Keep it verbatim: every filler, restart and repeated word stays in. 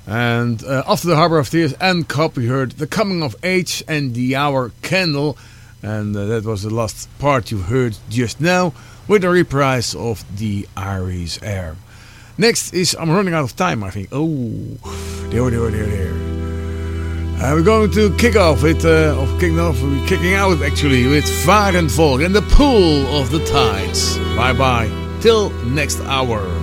And uh, after the Harbor of Tears and Cup, we heard The Coming of Age and The Hour Candle. And uh, that was the last part you heard just now, with a reprise of The Irish Air. Next is I'm Running Out of Time, I think. Oh, there, there, there, there. Uh, we're going to kick off with, uh, of kicking off, we're kicking out actually with Varenvolk and the Pool of the Tides. Bye bye, till next hour.